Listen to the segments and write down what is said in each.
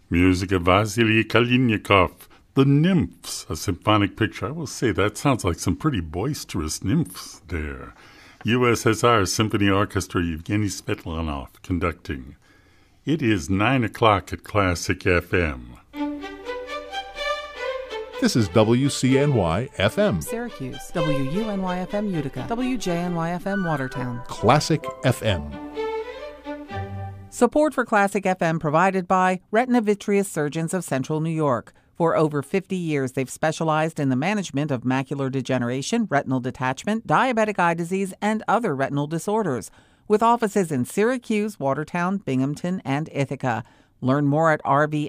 Music of Vasily Kalinikov, The Nymphs, a symphonic picture. I will say that sounds like some pretty boisterous nymphs there. USSR Symphony Orchestra, Yevgeny Svetlanov conducting. It is 9 o'clock at Classic FM. This is WCNY-FM. Syracuse, WUNY-FM Utica, WJNY-FM Watertown. Classic FM. Support for Classic FM provided by Retina Vitreous Surgeons of Central New York. For over 50 years, they've specialized in the management of macular degeneration, retinal detachment, diabetic eye disease, and other retinal disorders. With offices in Syracuse, Watertown, Binghamton, and Ithaca. Learn more at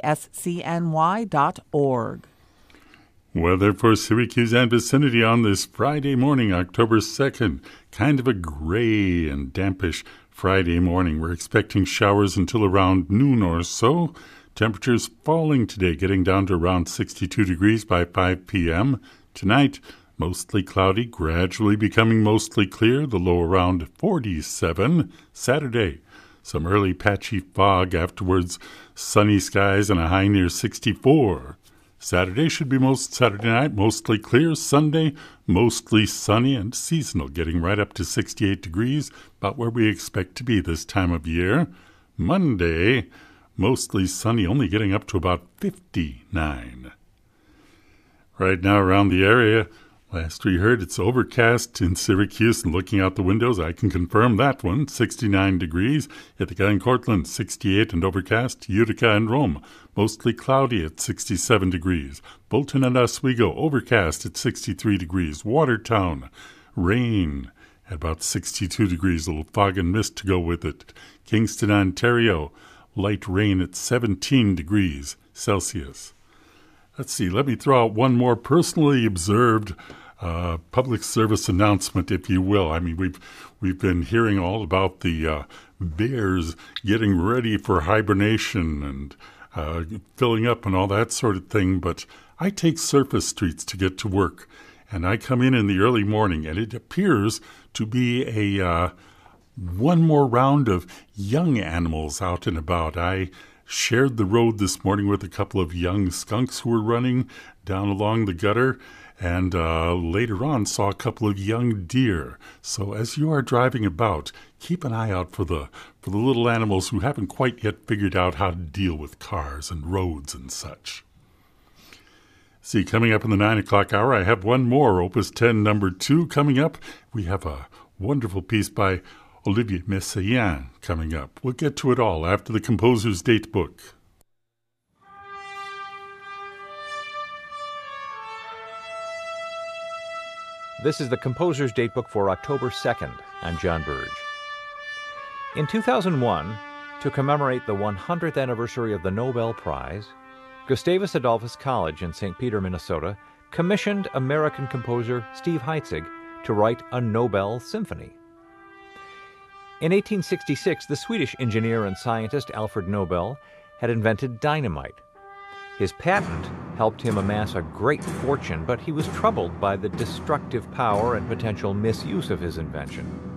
rvscny.org. Weather for Syracuse and vicinity on this Friday morning, October 2nd. Kind of a gray and dampish Friday morning. We're expecting showers until around noon or so. Temperatures falling today, getting down to around 62 degrees by 5 p.m. Tonight, mostly cloudy, gradually becoming mostly clear, the low around 47. Saturday, some early patchy fog, afterwards sunny skies and a high near 64. Saturday should be Saturday night, mostly clear. Sunday, mostly sunny and seasonal, getting right up to 68 degrees, about where we expect to be this time of year. Monday, mostly sunny, only getting up to about 59. Right now around the area, last we heard, it's overcast in Syracuse, and looking out the windows, I can confirm that one, 69 degrees. Ithaca and Cortland, 68 and overcast. Utica and Rome, mostly cloudy at 67 degrees. Bolton and Oswego, overcast at 63 degrees. Watertown, rain at about 62 degrees, a little fog and mist to go with it. Kingston, Ontario, light rain at 17 degrees Celsius. Let's see, let me throw out one more personally observed public service announcement, if you will. I mean, we've been hearing all about the bears getting ready for hibernation and filling up and all that sort of thing, but I take surface streets to get to work, and I come in the early morning, and it appears to be a one more round of young animals out and about. I shared the road this morning with a couple of young skunks who were running down along the gutter, and later on saw a couple of young deer. So as you are driving about, keep an eye out for the little animals who haven't quite yet figured out how to deal with cars and roads and such. See, coming up in the 9 o'clock hour, I have one more, Opus 10, number 2, coming up. We have a wonderful piece by Olivier Messiaen coming up. We'll get to it all after the composer's date book. This is the composer's datebook for October 2nd. I'm John Burge. In 2001, to commemorate the 100th anniversary of the Nobel Prize, Gustavus Adolphus College in St. Peter, Minnesota, commissioned American composer Steve Heitzig to write a Nobel Symphony. In 1866, the Swedish engineer and scientist Alfred Nobel had invented dynamite. His patent helped him amass a great fortune, but he was troubled by the destructive power and potential misuse of his invention.